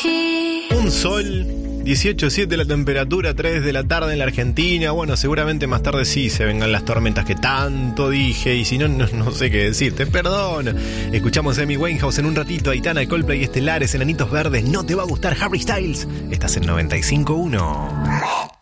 Un sol, 18.7 la temperatura, 3 de la tarde en la Argentina. Bueno, seguramente más tarde sí se vengan las tormentas que tanto dije. Y si no, no sé qué decirte, perdón. Escuchamos a Amy Winehouse en un ratito, Aitana, Coldplay, Estelares, Enanitos Verdes. No te va a gustar Harry Styles. Estás en 95.1.